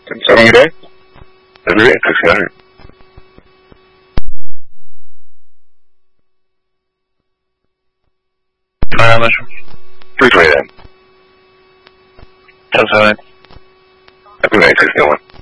Senza vedete, أنا بشوف Please wait in. تسويت Happy night, 61.